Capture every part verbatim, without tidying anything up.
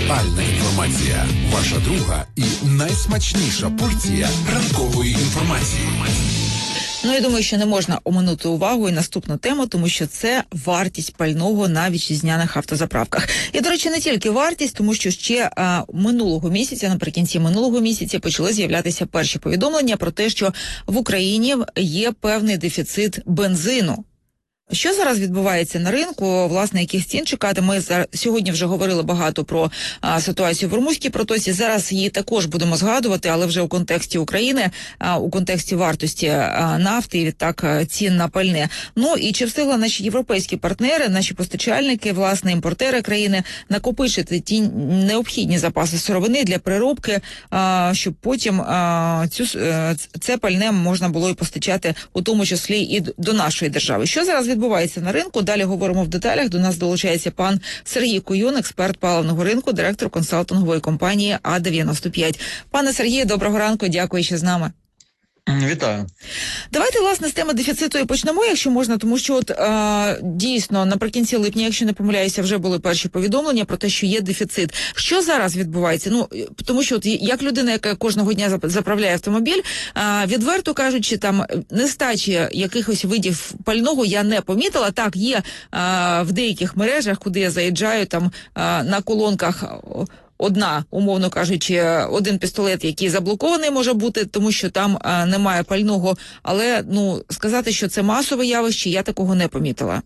Актуальна інформація. Ваша друга і найсмачніша порція ранкової інформації. Ну, я думаю, що не можна оминути увагу і наступну тему, тому що це вартість пального на вітчизняних автозаправках. І, до речі, не тільки вартість, тому що ще а, минулого місяця, наприкінці минулого місяця, почали з'являтися перші повідомлення про те, що в Україні є певний дефіцит бензину. Що зараз відбувається на ринку, власне, яких цін чекати? Ми зараз, сьогодні вже говорили багато про а, ситуацію в Ормузькій протоці. Зараз її також будемо згадувати, але вже у контексті України, а, у контексті вартості а, нафти і відтак цін на пальне. Ну і чи встигли наші європейські партнери, наші постачальники, власне, імпортери країни накопичити ті необхідні запаси сировини для переробки, а, щоб потім а, цю, це пальне можна було і постачати, у тому числі і до нашої держави. Що зараз відбувається на ринку? Далі говоримо в деталях. До нас долучається пан Сергій Куюн, експерт паливного ринку, директор консалтингової компанії А дев'яносто п'ять. Пане Сергію, доброго ранку, дякую, що з нами. Вітаю. Давайте, власне, з теми дефіциту і почнемо, якщо можна, тому що от е, дійсно наприкінці липня, якщо не помиляюся, вже були перші повідомлення про те, що є дефіцит. Що зараз відбувається? Ну, тому що от як людина, яка кожного дня заправляє автомобіль, е, відверто кажучи, там нестачі якихось видів пального я не помітила. Так, є е, в деяких мережах, куди я заїжджаю, там е, на колонках одна, умовно кажучи, один пістолет, який заблокований може бути, тому що там а, немає пального. Але, ну, сказати, що це масове явище, я такого не помітила.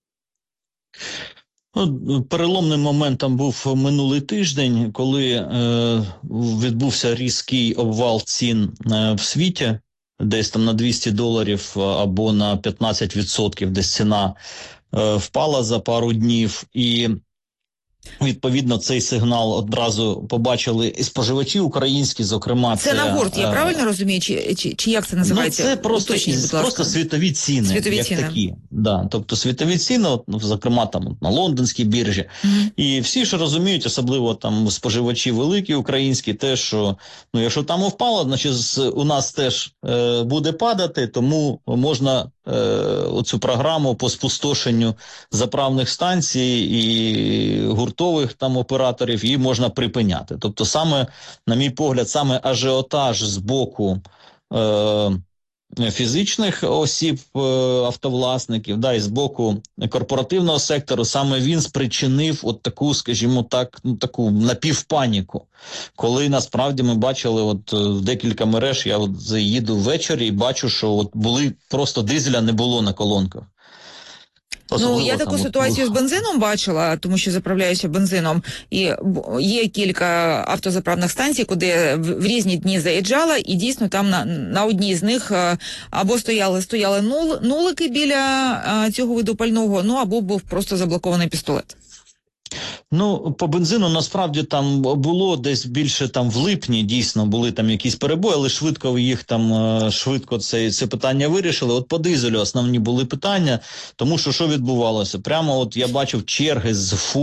Ну, переломним моментом був минулий тиждень, коли е, відбувся різкий обвал цін е, в світі, десь там на двісті доларів або на п'ятнадцять відсотків, десь ціна е, впала за пару днів. І відповідно, цей сигнал одразу побачили і споживачі українські, зокрема. Це, це на гурт, я правильно розумію? Чи, чи, чи як це називається? Ну, це просто, Уточніть, просто світові ціни, світові як ціни. такі. Да, тобто світові ціни, от, зокрема там на лондонській біржі. Mm-hmm. І всі ж розуміють, особливо там споживачі великі українські, те, що ну, якщо там впало, значить у нас теж е, буде падати, тому можна е, оцю програму по спустошенню заправних станцій і гуртових там операторів її можна припиняти. Тобто саме, на мій погляд, саме ажіотаж з боку е, фізичних осіб, е, автовласників, да, і з боку корпоративного сектору, саме він спричинив от таку, скажімо так, ну, таку напівпаніку. Коли насправді ми бачили от в декілька мереж, я от їду ввечері і бачу, що от були, просто дизеля не було на колонках. Ну, я таку ситуацію з бензином бачила, тому що заправляюся бензином. І є кілька автозаправних станцій, куди в різні дні заїжджала, і дійсно там на, на одній з них або стояли, стояли нул, нулики біля цього виду пального, ну або був просто заблокований пістолет. Ну, по бензину насправді там було десь більше там в липні, дійсно, були там якісь перебої, але швидко їх там, швидко це, це питання вирішили. От по дизелю основні були питання, тому що що відбувалося? Прямо от я бачив черги з фу